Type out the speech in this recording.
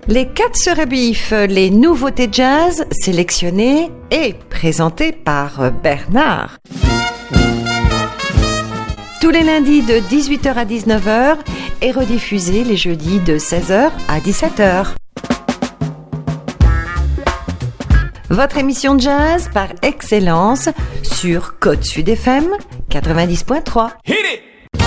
Les 4 sœurs Bif, les nouveautés jazz sélectionnées et présentées par Bernard. Tous les lundis de 18h à 19h et rediffusés les jeudis de 16h à 17h. Votre émission jazz par excellence sur Côte Sud FM 90.3. Hit it!